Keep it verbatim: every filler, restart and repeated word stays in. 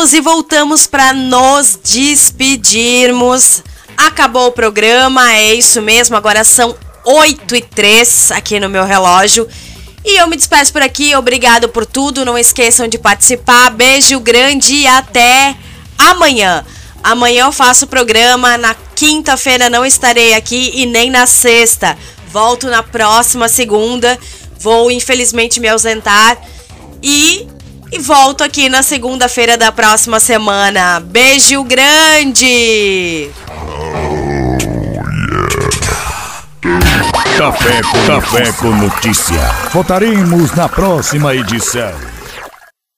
voltamos e voltamos para nos despedirmos. Acabou o programa, é isso mesmo, agora são oito e três aqui no meu relógio. E eu me despeço por aqui, obrigado por tudo, não esqueçam de participar, beijo grande e até amanhã. Amanhã eu faço o programa, na quinta-feira não estarei aqui e nem na sexta. Volto na próxima segunda, vou infelizmente me ausentar e, e volto aqui na segunda-feira da próxima semana. Beijo grande! Café com, Café com Notícia. Voltaremos na próxima edição.